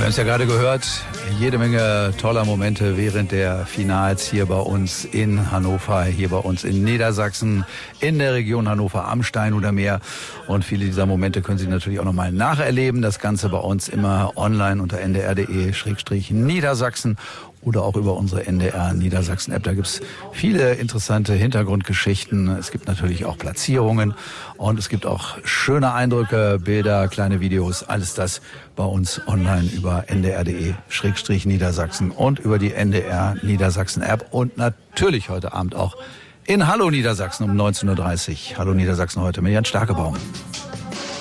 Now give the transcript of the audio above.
haben es ja gerade gehört, jede Menge toller Momente während der Finals hier bei uns in Hannover, hier bei uns in Niedersachsen, in der Region Hannover am Stein oder Meer. Und viele dieser Momente können Sie natürlich auch nochmal nacherleben. Das Ganze bei uns immer online unter ndr.de/Niedersachsen oder auch über unsere NDR Niedersachsen App. Da gibt's viele interessante Hintergrundgeschichten. Es gibt natürlich auch Platzierungen und es gibt auch schöne Eindrücke, Bilder, kleine Videos. Alles das bei uns online über ndr.de/Niedersachsen und über die NDR Niedersachsen App und natürlich heute Abend auch in Hallo Niedersachsen um 19:30 Uhr. Hallo Niedersachsen heute mit Jan Starkebaum.